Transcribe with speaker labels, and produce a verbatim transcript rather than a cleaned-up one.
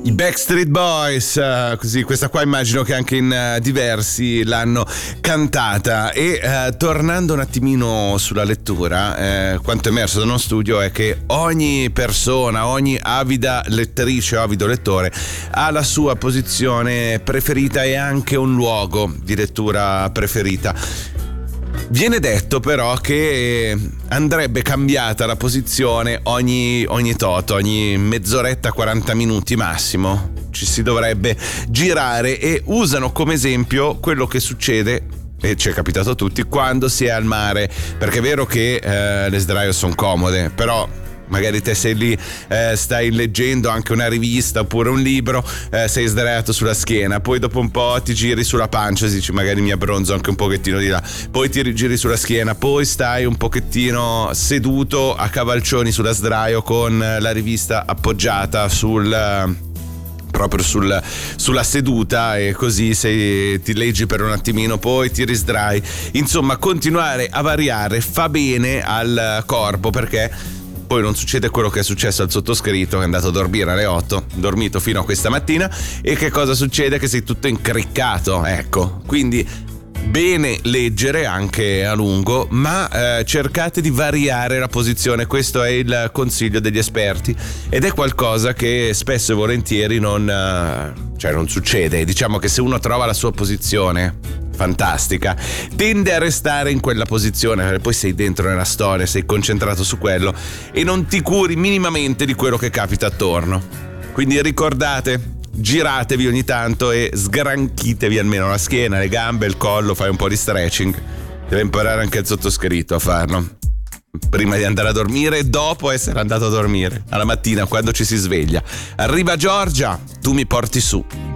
Speaker 1: I Backstreet Boys, uh, così questa qua immagino che anche in uh, diversi l'hanno cantata. E uh, tornando un attimino sulla lettura, eh, quanto emerso da uno studio è che ogni persona, ogni avida lettrice o avido lettore ha la sua posizione preferita e anche un luogo di lettura preferita. Viene detto però che andrebbe cambiata la posizione ogni, ogni tot, ogni mezz'oretta, quaranta minuti massimo. Ci si dovrebbe girare e usano come esempio quello che succede, e ci è capitato a tutti, quando si è al mare. Perché è vero che eh, le sdraio sono comode, però magari te sei lì, eh, stai leggendo anche una rivista oppure un libro, eh, sei sdraiato sulla schiena, poi dopo un po' ti giri sulla pancia e dici magari mi abbronzo anche un pochettino di là, poi ti rigiri sulla schiena, poi stai un pochettino seduto a cavalcioni sulla sdraio con la rivista appoggiata sul... proprio sul, sulla seduta, e così se ti leggi per un attimino poi ti risdrai. Insomma, continuare a variare fa bene al corpo, perché poi non succede quello che è successo al sottoscritto, che è andato a dormire alle otto, dormito fino a questa mattina, e che cosa succede? Che sei tutto incriccato, ecco. Quindi bene leggere anche a lungo, ma eh, cercate di variare la posizione. Questo è il consiglio degli esperti, ed è qualcosa che spesso e volentieri non, eh, cioè non succede. Diciamo che se uno trova la sua posizione fantastica, tende a restare in quella posizione, perché poi sei dentro nella storia, sei concentrato su quello e non ti curi minimamente di quello che capita attorno. Quindi ricordate, giratevi ogni tanto e sgranchitevi almeno la schiena, le gambe, il collo, fai un po' di stretching. Deve imparare anche il sottoscritto a farlo prima di andare a dormire e dopo essere andato a dormire, alla mattina quando ci si sveglia. Arriva Giorgia, tu mi porti su.